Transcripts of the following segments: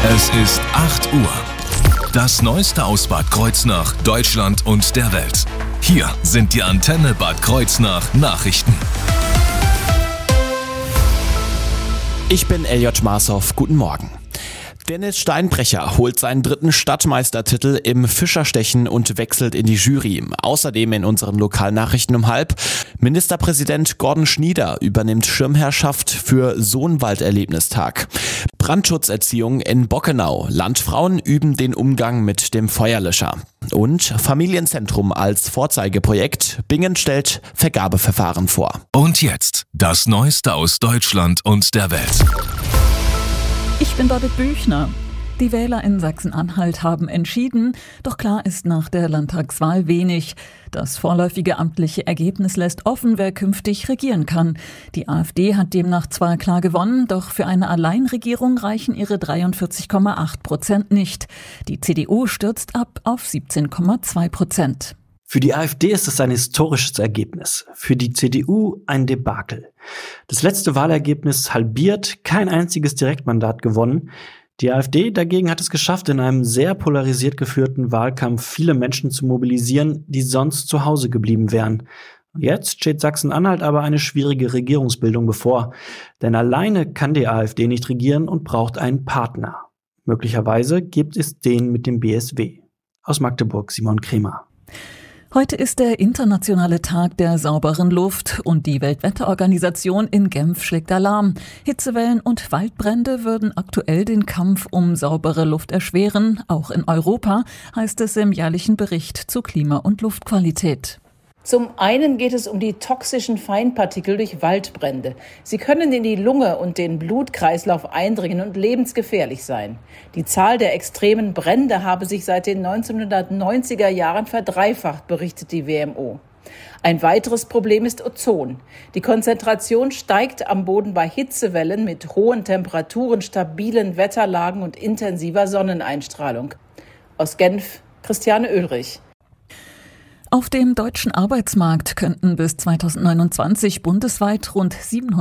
Es ist 8 Uhr. Das Neueste aus Bad Kreuznach, Deutschland und der Welt. Hier sind die Antenne Bad Kreuznach Nachrichten. Ich bin Elliot Marshoff, guten Morgen. Dennis Steinbrecher holt seinen 3. Stadtmeistertitel im Fischerstechen und wechselt in die Jury. Außerdem in unseren Lokalnachrichten um 12:30. Ministerpräsident Gordon Schnieder übernimmt Schirmherrschaft für Sohnwald-Erlebnistag. Brandschutzerziehung in Bockenau. Landfrauen üben den Umgang mit dem Feuerlöscher. Und Familienzentrum als Vorzeigeprojekt. Bingen stellt Vergabeverfahren vor. Und jetzt das Neueste aus Deutschland und der Welt. Ich bin Birgit Büchner. Die Wähler in Sachsen-Anhalt haben entschieden, doch klar ist nach der Landtagswahl wenig. Das vorläufige amtliche Ergebnis lässt offen, wer künftig regieren kann. Die AfD hat demnach zwar klar gewonnen, doch für eine Alleinregierung reichen ihre 43,8% nicht. Die CDU stürzt ab auf 17,2%. Für die AfD ist es ein historisches Ergebnis, für die CDU ein Debakel. Das letzte Wahlergebnis halbiert, kein einziges Direktmandat gewonnen. Die AfD dagegen hat es geschafft, in einem sehr polarisiert geführten Wahlkampf viele Menschen zu mobilisieren, die sonst zu Hause geblieben wären. Jetzt steht Sachsen-Anhalt aber eine schwierige Regierungsbildung bevor, denn alleine kann die AfD nicht regieren und braucht einen Partner. Möglicherweise gibt es den mit dem BSW. Aus Magdeburg Simon Kremer. Heute ist der internationale Tag der sauberen Luft und die Weltwetterorganisation in Genf schlägt Alarm. Hitzewellen und Waldbrände würden aktuell den Kampf um saubere Luft erschweren. Auch in Europa, heißt es im jährlichen Bericht zu Klima- und Luftqualität. Zum einen geht es um die toxischen Feinpartikel durch Waldbrände. Sie können in die Lunge und den Blutkreislauf eindringen und lebensgefährlich sein. Die Zahl der extremen Brände habe sich seit den 1990er Jahren verdreifacht, berichtet die WMO. Ein weiteres Problem ist Ozon. Die Konzentration steigt am Boden bei Hitzewellen mit hohen Temperaturen, stabilen Wetterlagen und intensiver Sonneneinstrahlung. Aus Genf, Christiane Oehlrich. Auf dem deutschen Arbeitsmarkt könnten bis 2029 bundesweit rund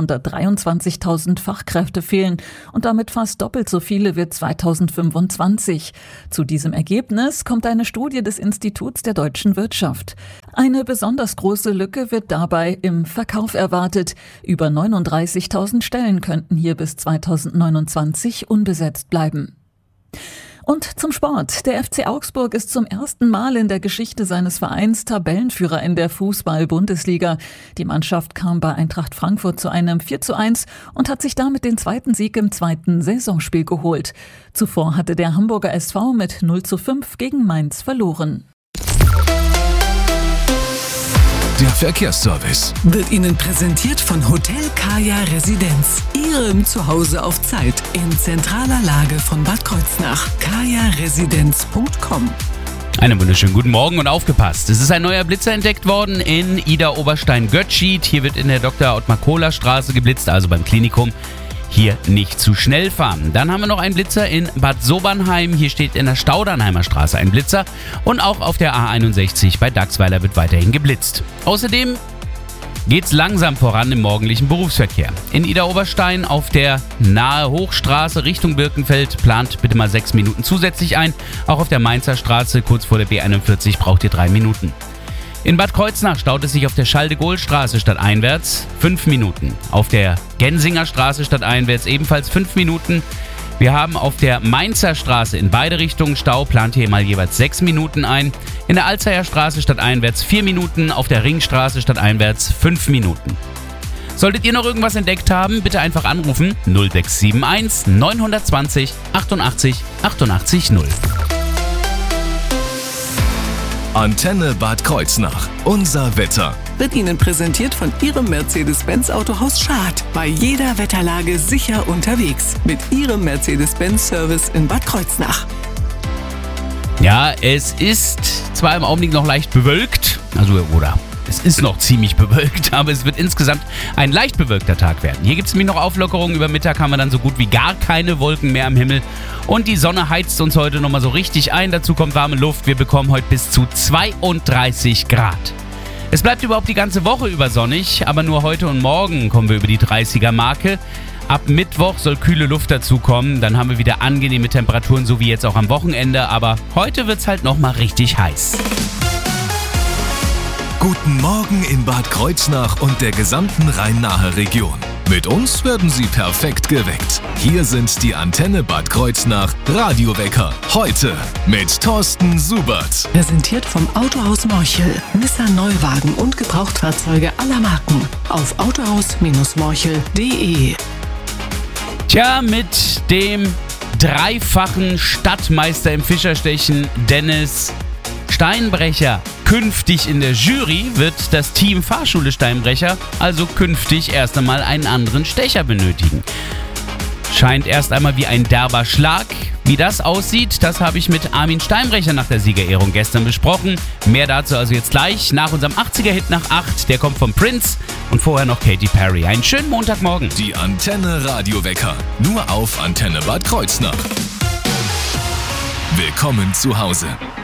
723.000 Fachkräfte fehlen und damit fast doppelt so viele wie 2025. Zu diesem Ergebnis kommt eine Studie des Instituts der deutschen Wirtschaft. Eine besonders große Lücke wird dabei im Verkauf erwartet. Über 39.000 Stellen könnten hier bis 2029 unbesetzt bleiben. Und zum Sport. Der FC Augsburg ist zum ersten Mal in der Geschichte seines Vereins Tabellenführer in der Fußball-Bundesliga. Die Mannschaft kam bei Eintracht Frankfurt zu einem 4:1 und hat sich damit den zweiten Sieg im zweiten Saisonspiel geholt. Zuvor hatte der Hamburger SV mit 0:5 gegen Mainz verloren. Der Verkehrsservice wird Ihnen präsentiert von Hotel Kaya Residenz. Ihrem Zuhause auf Zeit in zentraler Lage von Bad Kreuznach. kajaresidenz.com. Einen wunderschönen guten Morgen und aufgepasst. Es ist ein neuer Blitzer entdeckt worden in Ida-Oberstein-Götschied. Hier wird in der Dr.-Ottmar-Kohler-Straße geblitzt, also beim Klinikum. Hier nicht zu schnell fahren. Dann haben wir noch einen Blitzer in Bad Sobernheim. Hier steht in der Staudernheimer Straße ein Blitzer. Und auch auf der A61 bei Dachsweiler wird weiterhin geblitzt. Außerdem geht's langsam voran im morgendlichen Berufsverkehr. In Ida-Oberstein auf der Nahe Hochstraße Richtung Birkenfeld plant bitte mal 6 Minuten zusätzlich ein. Auch auf der Mainzer Straße kurz vor der B41 braucht ihr 3 Minuten. In Bad Kreuznach staut es sich auf der Schalde-Gohl-Straße stadteinwärts 5 Minuten. Auf der Gensinger Straße stadteinwärts ebenfalls 5 Minuten. Wir haben auf der Mainzer Straße in beide Richtungen Stau, plant hier mal jeweils 6 Minuten ein. In der Alzeyer Straße stadteinwärts 4 Minuten, auf der Ringstraße stadteinwärts 5 Minuten. Solltet ihr noch irgendwas entdeckt haben, bitte einfach anrufen 0671 920 88 88 0. Antenne Bad Kreuznach. Unser Wetter. Wird Ihnen präsentiert von Ihrem Mercedes-Benz Autohaus Schad. Bei jeder Wetterlage sicher unterwegs. Mit Ihrem Mercedes-Benz-Service in Bad Kreuznach. Ja, es ist zwar im Augenblick noch leicht bewölkt, es ist noch ziemlich bewölkt, aber es wird insgesamt ein leicht bewölkter Tag werden. Hier gibt es nämlich noch Auflockerungen. Über Mittag haben wir dann so gut wie gar keine Wolken mehr am Himmel. Und die Sonne heizt uns heute nochmal so richtig ein. Dazu kommt warme Luft. Wir bekommen heute bis zu 32 Grad. Es bleibt überhaupt die ganze Woche über sonnig, aber nur heute und morgen kommen wir über die 30er-Marke. Ab Mittwoch soll kühle Luft dazukommen. Dann haben wir wieder angenehme Temperaturen, so wie jetzt auch am Wochenende. Aber heute wird's halt nochmal richtig heiß. Guten Morgen in Bad Kreuznach und der gesamten Rhein-Nahe-Region. Mit uns werden Sie perfekt geweckt. Hier sind die Antenne Bad Kreuznach Radiowecker. Heute mit Thorsten Subert. Präsentiert vom Autohaus Morchel. Nissan Neuwagen und Gebrauchtfahrzeuge aller Marken. Auf autohaus-morchel.de. Tja, mit dem dreifachen Stadtmeister im Fischerstechen, Dennis Steinbrecher, künftig in der Jury, wird das Team Fahrschule Steinbrecher also künftig erst einmal einen anderen Stecher benötigen. Scheint erst einmal wie ein derber Schlag. Wie das aussieht, das habe ich mit Armin Steinbrecher nach der Siegerehrung gestern besprochen. Mehr dazu also jetzt gleich nach unserem 80er-Hit nach 8. Der kommt von Prince und vorher noch Katy Perry. Einen schönen Montagmorgen. Die Antenne Radiowecker. Nur auf Antenne Bad Kreuznach. Willkommen zu Hause.